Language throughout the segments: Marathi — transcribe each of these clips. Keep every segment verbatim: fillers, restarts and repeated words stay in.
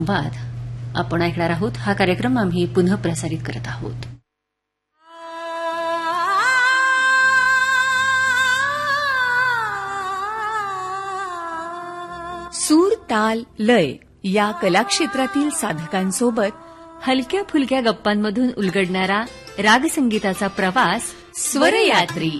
वाद आपण ऐकणार आहोत. हा कार्यक्रम आम्ही पुनः प्रसारित करत आहोत. सूर, ताल, लय या कलाक्षेत्रातील साधकांसोबत हलक्या फुलक्या गप्पांमधून उलगडणारा रागसंगीताचा प्रवास स्वरयात्री.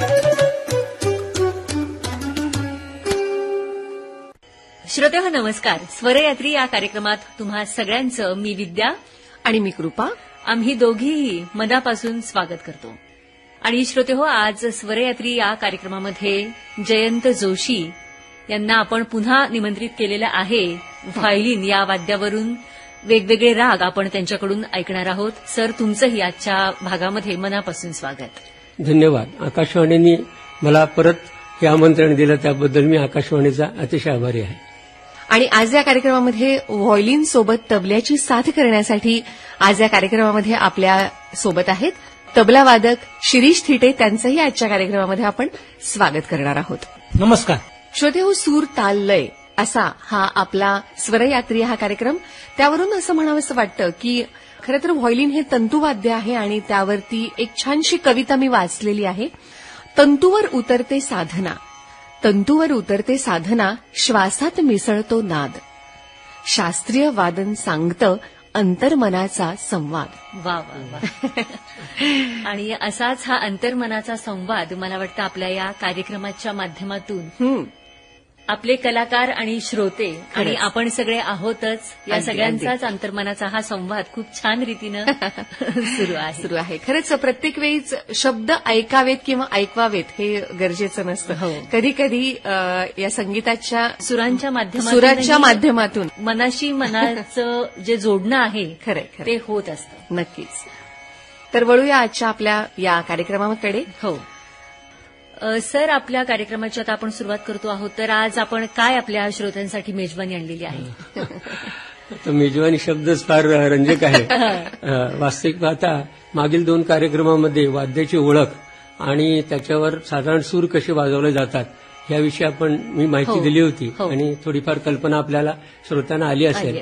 श्रोतेहो नमस्कार. स्वरयात्री या कार्यक्रमात तुम्हा सगळ्यांचं मी विद्या आणि मी कृपा आम्ही दोघीही मनापासून स्वागत करतो. आणि श्रोतेहो, आज स्वरयात्री या कार्यक्रमामध्ये जयंत जोशी यांना आपण पुन्हा निमंत्रित केलेलं आहे. व्हायोलिन या वाद्यावरून वेगवेगळे राग आपण त्यांच्याकडून ऐकणार आहोत. सर, तुमचंही आजच्या भागामध्ये मनापासून स्वागत. धन्यवाद. आकाशवाणीने मला परत हे आमंत्रण दिलं त्याबद्दल मी आकाशवाणीचा अतिशय आभारी आहे. आणि आज या कार्यक्रमामध्ये व्हायोलिन सोबत तबल्याची साथ करण्यासाठी आज या कार्यक्रमामध्ये आपल्या सोबत आहेत तबला वादक शिरीष थिटे. त्यांचंही आजच्या कार्यक्रमामध्ये आपण स्वागत करणार आहोत. नमस्कार. श्रोतेहो, सूर, ताल, लय असा हा आपला स्वरयात्री हा कार्यक्रम. त्यावरून असं म्हणावंसं वाटतं की खरं तर व्हायोलिन हे तंतुवाद्य आहे आणि त्यावरती एक छानशी कविता मी वाचलेली आहे. तंतूवर उतरते साधना, तंतूवर उतरते साधना, श्वासात मिसळतो नाद, शास्त्रीय वादन सांगतं अंतर्मनाचा संवाद. वा वा वा. आणि असाच हा अंतर्मनाचा संवाद मला वाटतं आपल्या या कार्यक्रमाच्या माध्यमातून आपले कलाकार आणि श्रोते आणि आपण सगळे आहोतच, या सगळ्यांचाच अंतर्मनाचा हा संवाद खूप छान रीतीनं सुरू आहे सुरू आहे खरंच प्रत्येक वेळीच शब्द ऐकावेत किंवा ऐकवावेत हे गरजेचं नसतं. कधी कधी या संगीताच्या सुरांच्या माध्यमातून सुराच्या माध्यमातून मनाशी मनाचं जे जोडणं आहे खरंय ते होत असतं. नक्कीच. तर वळूया आजच्या आपल्या या कार्यक्रमाकडे. हो सर, आपल्या कार्यक्रमाची आता आपण सुरुवात करतो आहोत. तर आज आपण काय आपल्या श्रोत्यांसाठी मेजवानी आणलेली आहे? तर मेजवानी शब्दच फार रंजक आहे. वास्तविक पाहता मागील दोन कार्यक्रमामध्ये वाद्याची ओळख आणि त्याच्यावर साधारण सूर कसे वाजवले जातात याविषयी आपण मी माहिती दिली होती आणि थोडीफार कल्पना आपल्याला श्रोत्यांना आली असेल.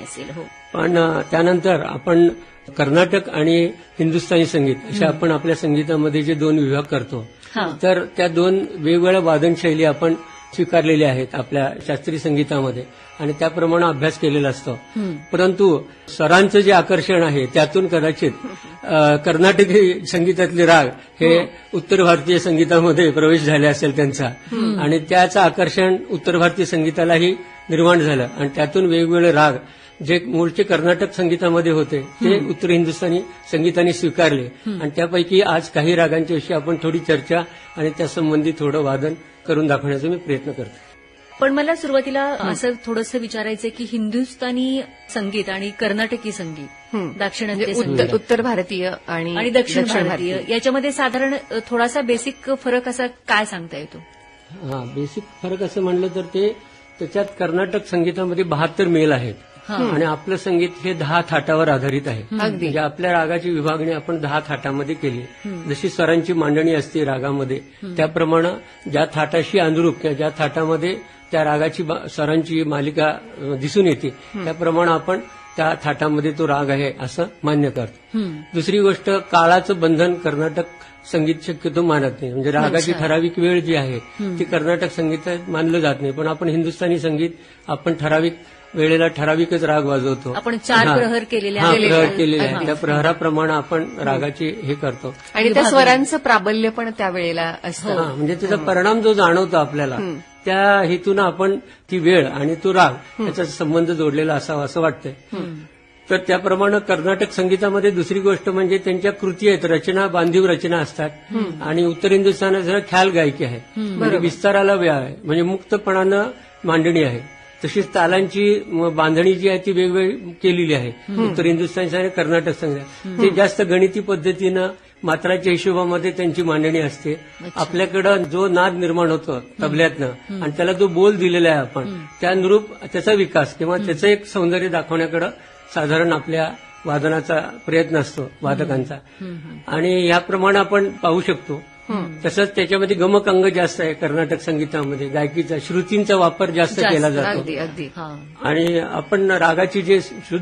पण त्यानंतर आपण कर्नाटक आणि हिंदुस्थानी संगीत अशा आपण आपल्या संगीतामध्ये जे दोन विभाग करतो, तर त्या दोन वेगवेगळ्या वादनशैली आपण स्वीकारलेल्या आहेत आपल्या शास्त्रीय संगीतामध्ये आणि त्याप्रमाणे अभ्यास केलेला असतो. परंतु सरांचं जे आकर्षण आहे त्यातून कदाचित कर्नाटकी संगीतातले राग हे उत्तर भारतीय संगीतामध्ये प्रवेश झाले असेल त्यांचा आणि त्याचं आकर्षण उत्तर भारतीय संगीतालाही निर्माण झालं आणि त्यातून वेगवेगळे राग जे मूळचे कर्नाटक संगीतामध्ये होते ते उत्तर हिंदुस्थानी संगीताने स्वीकारले आणि त्यापैकी आज काही रागांच्या विषयी आपण थोडी चर्चा आणि त्यासंबंधी थोडं वादन करून दाखवण्याचा मी प्रयत्न करतो. पण मला सुरुवातीला असं थोडंसं विचारायचं की हिंदुस्थानी संगीत आणि कर्नाटकी संगीत, दाक्षिणात्य संगीत, उत्तर भारतीय आणि दक्षिण भारतीय याच्यामध्ये साधारण थोडासा बेसिक फरक असा काय सांगता येतो? हा, बेसिक फरक असं म्हणलं तर ते त्याच्यात कर्नाटक संगीतामध्ये बहात्तर मेल आहेत आणि आपलं संगीत हे दहा थाटावर आधारित आहे. म्हणजे आपल्या रागाची विभागणी आपण दहा थाटामध्ये केली. जशी स्वरांची मांडणी असते रागामध्ये त्याप्रमाणे ज्या थाटाशी अनुरूप किंवा ज्या थाटामध्ये त्या रागाची स्वरांची मालिका दिसून येते त्याप्रमाणे आपण त्या थाटामध्ये तो राग आहे असं मान्य करतो. दुसरी गोष्ट, काळाचं बंधन कर्नाटक संगीत शक्यतो मानत नाही. म्हणजे रागाची ठराविक वेळ जी आहे ती कर्नाटक संगीतात मानलं जात नाही. पण आपण हिंदुस्थानी संगीत आपण ठराविक वेळेला ठराविकच राग वाजवतो. आपण चार प्रहर केलेले प्रहर केलेले आहे त्या प्रहराप्रमाणे आपण रागाची हे करतो आणि त्या स्वरांचं प्राबल्य पण त्यावेळेला असतं. म्हणजे त्याचा परिणाम जो जाणवतो आपल्याला त्या हेतून आपण ती वेळ आणि तो राग याचा संबंध जोडलेला असावा असं वाटतंय. तर त्याप्रमाणे कर्नाटक संगीतामध्ये दुसरी गोष्ट म्हणजे त्यांच्या कृती आहेत, रचना बांधीव रचना असतात आणि उत्तर हिंदुस्थानात जरा ख्याल गायकी आहे. म्हणजे विस्ताराला वेळ आहे, म्हणजे मुक्तपणानं मांडणी आहे. तशीच तालांची बांधणी जी आहे ती वेगवेगळी केलेली आहे उत्तर हिंदुस्थानी आणि कर्नाटक संगीत. ते जास्त गणिती पद्धतीनं मात्राच्या हिशोबामध्ये त्यांची मांडणी असते. आपल्याकडं जो नाद निर्माण होतो तबल्यातनं आणि त्याला जो बोल दिलेला आहे आपण त्यानुरूप त्याचा विकास किंवा त्याचं एक सौंदर्य दाखवण्याकडे साधारण आपल्या वादनाचा प्रयत्न असतो वादकांचा. आणि याप्रमाणे आपण पाहू शकतो तसंच त्याच्यामध्ये गमक अंग जास्त आहे कर्नाटक संगीतामध्ये, गायकीचा श्रुतींचा वापर जास्त केला जातो. अगदी अगदी हा आणि आपण रागाची जे शुद्ध